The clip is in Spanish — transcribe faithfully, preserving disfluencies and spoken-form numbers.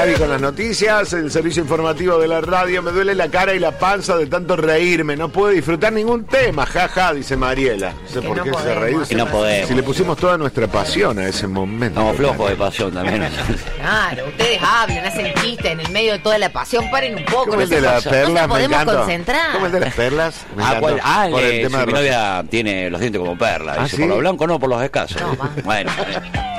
Gaby con las noticias, el servicio informativo de la radio. Me duele la cara y la panza de tanto reírme. No puedo disfrutar ningún tema, jaja, dice Mariela. No sé Que por no qué se podemos, reír. que Si, no podemos. si le pusimos toda nuestra pasión a ese momento. Estamos flojos de pasión también. Claro, ustedes hablan, hacen chistes en el medio de toda la pasión. Paren un poco. ¿Cómo No el de se, las no perlas? se Me podemos encantó. concentrar. ¿Cómo el de las perlas? Me Ah, encantó. ¿cuál? Ah, Por el eh, tema si de mi Rosa. novia tiene los dientes como perlas. ¿Ah, Dice, sí? por lo blanco no, por los escasos. No, va. Bueno.